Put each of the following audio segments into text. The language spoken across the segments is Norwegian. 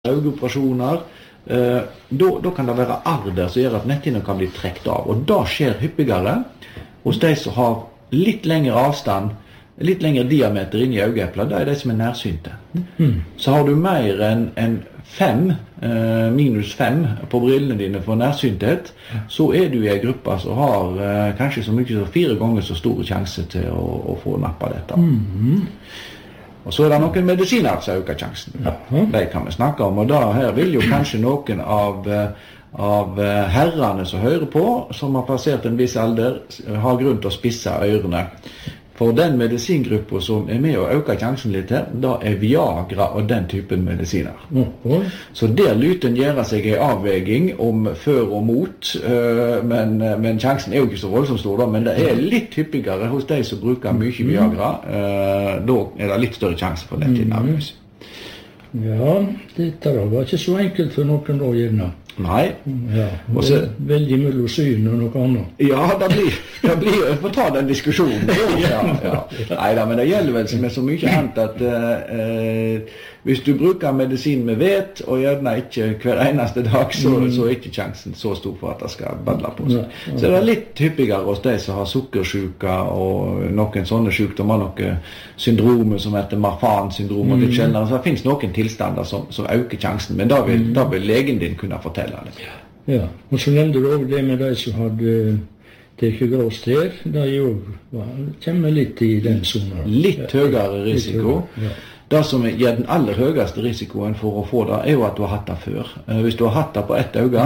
øyeoperasjoner, da kan det være arr der som gjør at netthinna kan bli trekt av. Og det skjer hyppigere hos de som har litt lengre avstand, litt lengre diameter inn i øyeeplet. Det de som nærsynte. Så har du mer enn 5, minus 5 på brillene dine for nærsynthet, så du i en gruppe som har kanskje så mye som 4 ganger så store sjanse til å få nappet dette. Og så det noen medisiner som øker sjansen. De kan vi snakke om, og da her vil jo kanskje noen av herrene som hører på, som har passert en viss alder, ha grunn til å spisse ørene. For den medisingruppen som med å øke sjansen litt her, da Viagra og den typen medisiner. Så der lyten gjør seg en avveging om før og mot, men sjansen jo ikke så voldsomt stor da, men det litt hyppigere hos de som bruker mye Viagra, da det litt større sjanse for netthinneavvis. Ja, dette var ikke så enkelt for noen da, gjerne. Nei. Ja, veldig mellom syn og noe annet. Ja, det blir jeg får ta den diskusjonen. Ja. Neida, men det gjelder vel som så mye annet at hvis du bruker medisin med vet, og gjerne ikke hver eneste dag, så ikke sjansen så stor for at det skal badle på seg. Så det litt hyppigere hos de som har sukkersyke og noen sånne sykdommer, noen syndromer som heter Marfan-syndrom og litt sjeldnere. Så det finnes noen tilstander som øker sjansen, men da vil legen din kunne fortelle det. Ja, og så nevnte du også det med de som hadde tekket gråst her, det jo kommer litt i den sonen. Litt høyere risiko. Det som gir den aller høyeste risikoen for å få det, jo at du har hatt det før. Hvis du har hatt det på ett øye,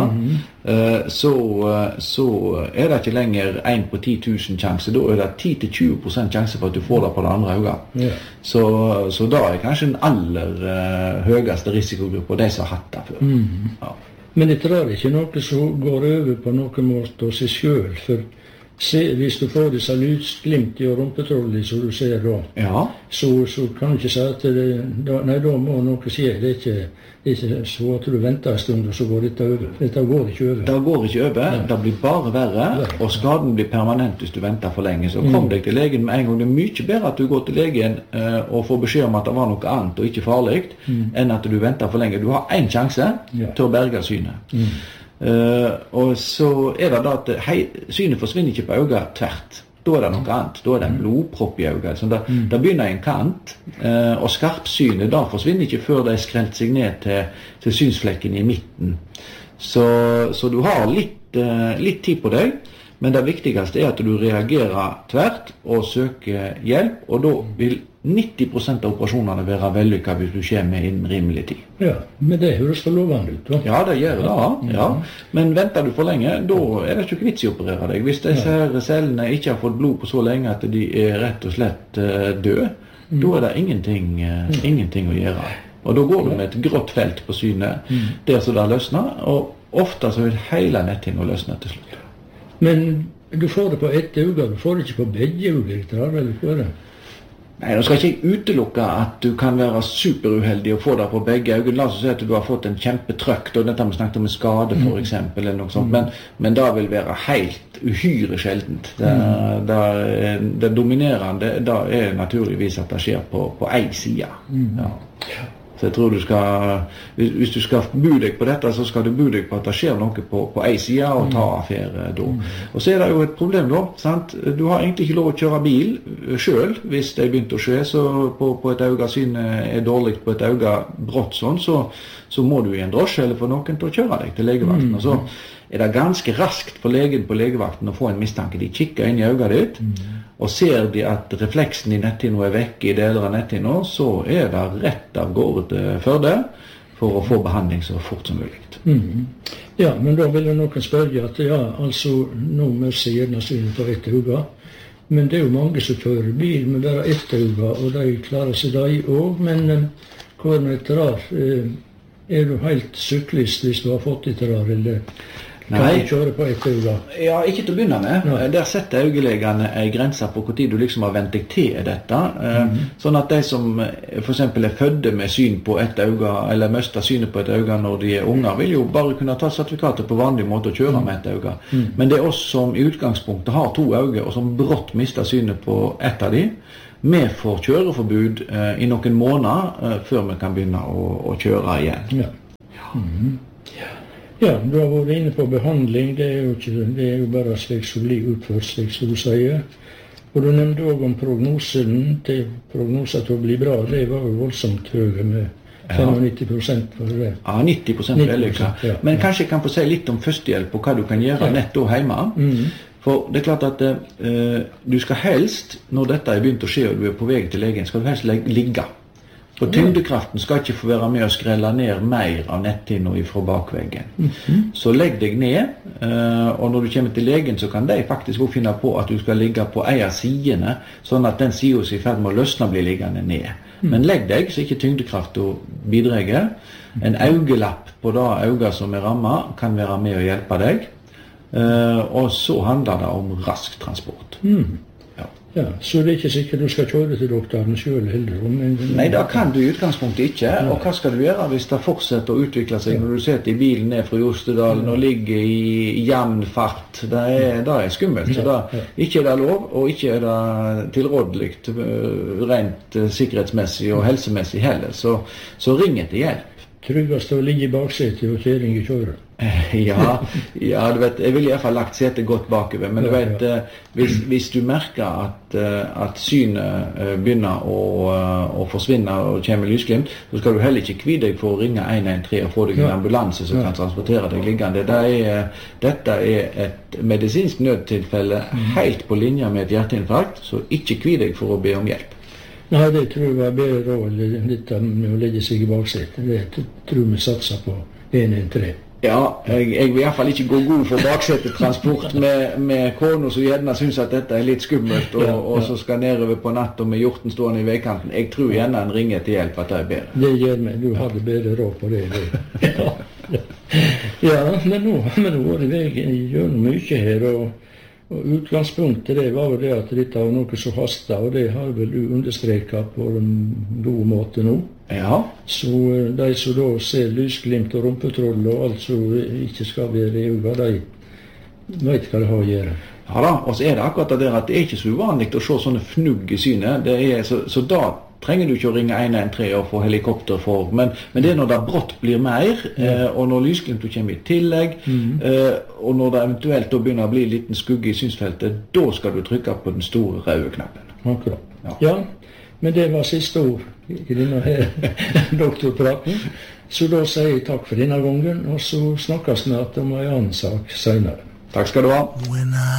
så det ikke lenger 1 på 10 000 sjanse. Da det 10-20% sjanse for at du får det på det andre øyet. Så da kanskje den aller høyeste risikogruppen, de som har hatt det før. Ja. Men det ikke noe som går over på noen måte av seg selv, for hvis du får disse lysglimt i rumpetrollet som du ser da, så kan du ikke si at da må noe skje. Det ikke så at du venter en stund, og så går dette over. Dette går ikke over. Det går ikke over, det blir bare verre, og skaden blir permanent hvis du venter for lenge. Så kom deg til legen med en gang. Det mye bedre at du går til legen og får beskjed om at det var noe annet og ikke farlig, enn at du venter for lenge. Du har en sjanse til å berge synet. Og så det da at synet forsvinner ikke på øyet tvert. Da det noe annet. Da det en blodpropp i øyet. Så det begynner en kant, og skarpsynet da forsvinner ikke før det skrelt seg ned til synsflekken i midten. Så du har litt tid på deg, men det viktigste at du reagerer tvert og søker hjelp, og da vil 90% av operasjonene være vellykket hvis du kommer innen rimelig tid. Ja, men det høres for lovende ut da. Ja, det gjør det, ja. Men venter du for lenge, da det ikke vits i å operere deg. Hvis disse cellene ikke har fått blod på så lenge at de rett og slett døde, da det ingenting å gjøre. Og da går du med et grått felt på synet, der så det løsner, og ofte så vil hele netthinna løsne til slutt. Men du får det på ett øye, du får det ikke på begge øyne, eller hva det? Nei, nå skal ikke jeg utelukke at du kan være superuheldig og få det på begge øyne. La oss si at du har fått en kjempetrøkk, og dette har vi snakket om en skade for eksempel, eller noe sånt, men det vil være helt uhyre sjeldent. Det dominerende, det naturligvis at det skjer på en side. Ja. Så jeg tror hvis du skal bo deg på dette, så skal du bo deg på at det skjer noe på en side og ta affære da. Og så det jo et problem da, sant? Du har egentlig ikke lov å kjøre bil selv hvis det begynt å skje, så på et øye synet dårlig på et øye brått sånn, så må du i en drosje eller få noen til å kjøre deg til legevakten. Og så det ganske raskt for legen på legevakten å få en mistanke. De kikker inn i øyet ditt, og ser de at refleksen i netthinna vekk i deler av netthinna, så det rett av gårde til Førde for å få behandling så fort som mulig. Ja, men da vil noen spørre at altså, nå møter gjerne synet på ett øye, men det jo mange som kjører bil med bare ett øye, og de klarer seg da også, men hva med et rar? Du helt syklist hvis du har fått et rar, eller kan du kjøre på ett øye? Ja, ikke til å begynne med. Der setter øyelegene en grense på hvor tid du liksom har vent deg til dette. Sånn at de som for eksempel fødde med syn på ett øye, eller mister synet på ett øye når de unger, vil jo bare kunne ta sertifikatet på vanlig måte og kjøre med ett øye. Men det oss som i utgangspunktet har 2 øyne, og som brått mister synet på ett av de, vi får kjøreforbud i noen måneder før vi kan begynne å kjøre igjen. Ja, du har vært inne på behandling. Det er jo bare slik som blir utført, slik som du sier. Og du nevnte også om prognosen. Prognosen til å bli bra, det var jo voldsomt høye med 95% for det. Ja, 90% vellykka. Ja. Men kanskje jeg kan få si litt om førstehjelp og hva du kan gjøre nett da hjemme. For det er klart at du skal helst, når dette er begynt å skje og du er på vei til legen, skal du helst ligge. For tyngdekraften skal ikke få være med å skrelle ned mer av netthinna fra bakveggen. Så legg deg ned, og når du kommer til legen, så kan de faktisk også finne på at du skal ligge på en av sidene, sånn at den siden som er i ferd med å løsne blir liggende ned. Men legg deg, så ikke tyngdekraften bidrar. En øyelapp på det øyet som er rammet, kan være med å hjelpe deg. Og så handler det om rask transport. Ja, så det er ikke sikkert du skal kjøre til doktoren selv heller? Nei, det kan du i utgangspunktet ikke. Og hva skal du gjøre hvis det fortsetter å utvikle seg når du sitter i bilen ned fra Jostedalen og ligger i jevn fart? Det er skummelt. Så ikke er det lov, og ikke er det tilrådelig rent sikkerhetsmessig og helsemessig heller. Så ring etter hjelp. Tryggest å ligge i baksetet og kjøring i kjøret. Ja, du vet, jeg ville i hvert fall lagt setet godt bakover, men du vet, hvis du merker at synet begynner å forsvinne og kommer lysglimt, så skal du heller ikke kvie deg for å ringe 113 og få deg en ambulanse som kan transportere deg liggende. Dette er et medisinsk nødtilfelle helt på linje med et hjerteinfarkt, så ikke kvie deg for å be om hjelp. Nei, det tror jeg var bedre råd, dette med å legge seg i baksetet. Det tror vi satser på 113. Ja, jeg vil i hvert fall ikke gå god for baksetetransport med kona som gjerne synes at dette er litt skummelt, og så skal nedover på natta med hjorten stående i veikanten. Jeg tror gjerne en ringer til hjelp at det er bedre. Det gjør meg. Du hadde bedre råd på det. Ja, men nå har vi vært i veien gjennom mye her, og utgangspunktet det var jo det at dette var noe som hastet, og det har vel du understreket på en god måte nå. Ja. Så de som da ser lysglimt og rumpetroll og alt som ikke skal være i øynene, de vet hva det har å gjøre. Ja da, og så er det akkurat det at det er ikke så uvanlig å se sånne fnugg i synet. Så da trenger du ikke å ringe 113 og få helikopter for, men det er når det brått blir mer, og når lysglimtet kommer i tillegg, og når det eventuelt da begynner å bli en liten skugge i synsfeltet, da skal du trykke på den store røde knappen. Akkurat. Ja, men det var siste ord i denne her doktorpraten, så da sier jeg takk for denne gangen, og så snakkes vi om en annen sak senere. Takk skal du ha.